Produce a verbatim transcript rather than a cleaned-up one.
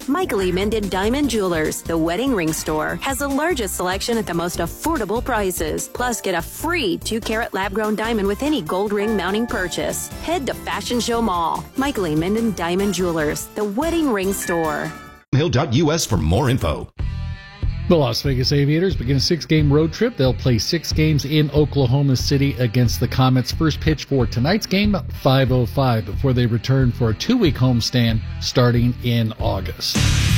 Michael E. Minden Diamond Jewelers, the wedding ring store, has the largest selection at the most affordable prices. Plus, get a free two carat lab-grown diamond with any gold ring mounting purchase. Head to Fashion Show Mall. Michael E. Minden Diamond Jewelers, the wedding ring store. hill dot U S for more info. The Las Vegas Aviators begin a six-game road trip. They'll play six games in Oklahoma City against the Comets. First pitch for tonight's game, five oh five, before they return for a two-week homestand starting in August.